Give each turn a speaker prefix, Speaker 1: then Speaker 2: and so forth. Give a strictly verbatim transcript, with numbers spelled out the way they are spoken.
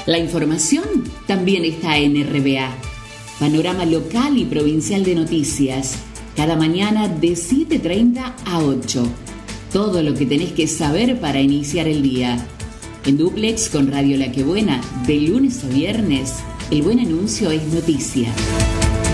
Speaker 1: La información también está en R B A. Panorama local y provincial de noticias. Cada mañana de siete y treinta a ocho. Todo lo que tenés que saber para iniciar el día. En dúplex con Radio La Que Buena, de lunes a viernes, el buen anuncio es noticia.